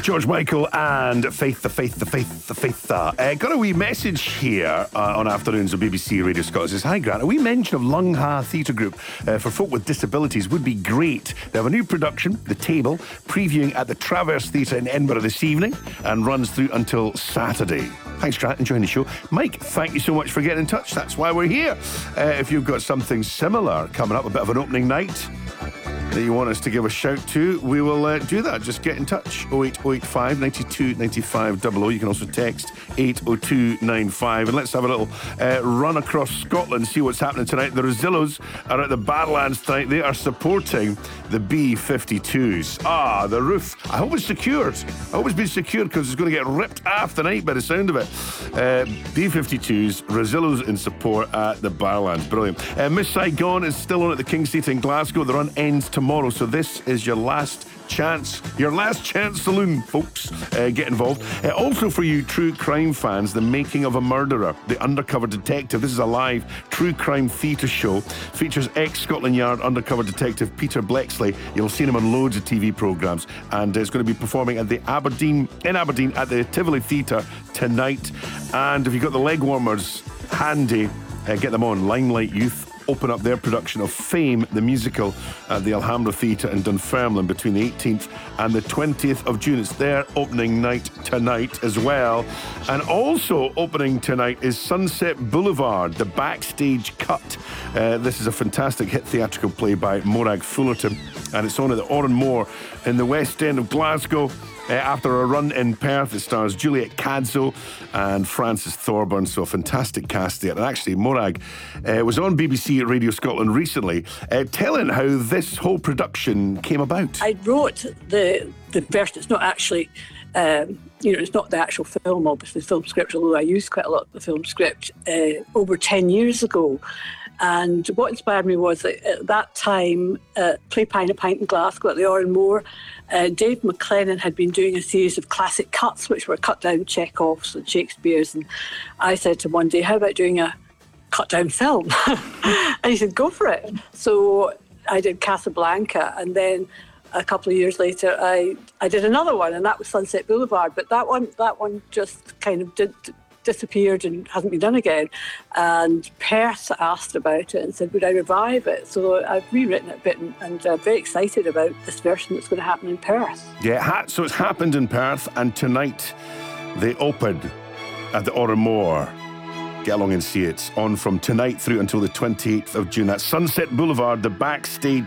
George Michael and Faith. Got a wee message here on Afternoons of BBC Radio Scotland. It says, hi Grant, a wee mention of Lungha Theatre Group for folk with disabilities would be great. They have a new production, The Table, previewing at the Traverse Theatre in Edinburgh this evening and runs through until Saturday. Thanks, Grant. Enjoying the show. Mike, thank you so much for getting in touch. That's why we're here. If you've got something similar coming up, a bit of an opening night that you want us to give a shout to, we will do that. Just get in touch. 08085 92 95 00. You can also text 80295. And let's have a little run across Scotland, see what's happening tonight. The Rosillos are at the Badlands tonight. They are supporting the B-52s. The roof. I hope it's secured. I hope it's been secured because it's going to get ripped off tonight by the sound of it. B-52s, Rosillos in support at the Badlands. Brilliant. Miss Saigon is still on at the King's Theatre in Glasgow. The run ends tomorrow, so this is your last chance saloon, folks. Get involved. Also for you true crime fans, The Making of a Murderer, The Undercover Detective. This is a live true crime theatre show. Features ex-Scotland Yard undercover detective Peter Bleksley. You'll see him on loads of TV programmes, and it's going to be performing at Aberdeen at the Tivoli Theatre tonight. And if you've got the leg warmers handy, get them on. Limelight Youth open up their production of Fame, the musical, at the Alhambra Theatre in Dunfermline between the 18th and the 20th of June. It's their opening night tonight as well. And also opening tonight is Sunset Boulevard, the Backstage Cut. This is a fantastic hit theatrical play by Morag Fullerton, and it's on at the Oran Moor in the West End of Glasgow. After a run in Perth, it stars Juliet Cadzo and Francis Thorburn, so a fantastic cast there. And actually, Morag was on BBC Radio Scotland recently, telling how this whole production came about. I wrote the version. It's not actually, it's not the actual film, obviously, the film script, although I used quite a lot of the film script over 10 years ago. And what inspired me was that at that time, Play Pint a Pint in Glasgow at the Oran Moor, Dave McLennan had been doing a series of classic cuts, which were cut down Chekhovs and Shakespeare's. And I said to him one day, how about doing a cut down film? And he said, go for it. So I did Casablanca, and then a couple of years later, I did another one, and that was Sunset Boulevard. But that one just kind of disappeared and hasn't been done again. And Perth asked about it and said, would I revive it? So I've rewritten it a bit, and I'm very excited about this version that's going to happen in Perth. Yeah, so it's happened in Perth, and tonight they open at the Oran Moor. Get along and see it. On from tonight through until the 28th of June. That's Sunset Boulevard, the Backstage